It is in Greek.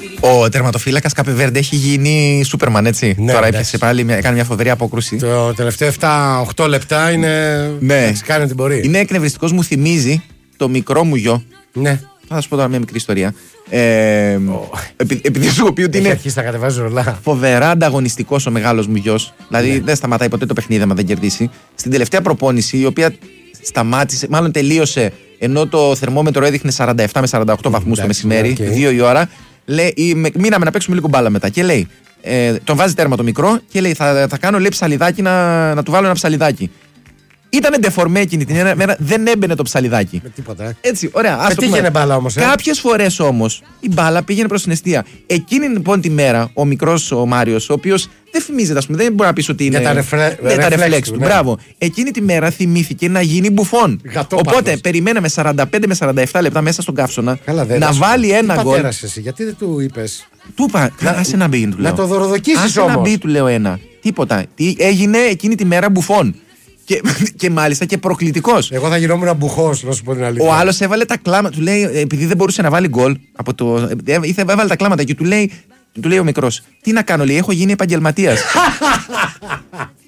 Ο τερματοφύλακας Καπεβέρντε έχει γίνει Σούπερμαν, έτσι. Ναι, τώρα έπιασε πάλι, έκανε μια φοβερή απόκρουση. Το τελευταίο 7-8 λεπτά είναι. Ναι. Κάνει ό,τι μπορεί. Είναι εκνευριστικός, μου θυμίζει το μικρό μου γιο. Ναι. Θα σου πω τώρα μια μικρή ιστορία. Επειδή σου πει ότι Έχει είναι αρχίσει να κατεβάζει ρολά. φοβερά ανταγωνιστικός ο μεγάλος μου γιος. Δηλαδή δεν σταματάει ποτέ το παιχνίδι άμα δεν κερδίσει. Στην τελευταία προπόνηση, η οποία σταμάτησε, μάλλον τελείωσε, ενώ το θερμόμετρο έδειχνε 47 με 48 βαθμούς το μεσημέρι, 2 η ώρα. Λέει, μείναμε να παίξουμε λίγο μπάλα μετά. Και λέει, τον βάζει τέρμα το μικρό και λέει: Θα κάνω λέει ψαλιδάκι να του βάλω ένα ψαλιδάκι. Ήτανε ντεφορμέ εκείνη την μέρα, δεν έμπαινε το ψαλιδάκι. Με τίποτα. Έτσι, ωραία. Πετύχαινε μπάλα όμως. Κάποιες φορές όμως η μπάλα πήγαινε προς την εστία. Εκείνη λοιπόν τη μέρα ο μικρός ο Μάριος, ο οποίος δεν φημίζεται, ας πούμε, δεν μπορεί να πει ότι είναι. Για τα ρεφλέξ του. Ναι. Μπράβο. Εκείνη τη μέρα θυμήθηκε να γίνει μπουφόν. Οπότε περιμέναμε 45 με 47 λεπτά μέσα στον καύσωνα να βάλει ένα γκολ. Εσύ, γιατί δεν του είπες? Του είπα, άσε να μπει, του λέω. Να το δωροδοκίσεις όμως. Άσε να μπει, του λέω ένα. Τίποτα. Τι έγινε εκείνη τη μέρα μπουφόν. Και μάλιστα και προκλητικός. Εγώ θα γινόμουν μπουχός, να σου πω την αλήθεια. Ο άλλος έβαλε τα κλάματα. Του λέει, επειδή δεν μπορούσε να βάλει γκολ. Έβαλε τα κλάματα και του λέει ο μικρός: Τι να κάνω, λέει, έχω γίνει επαγγελματίας.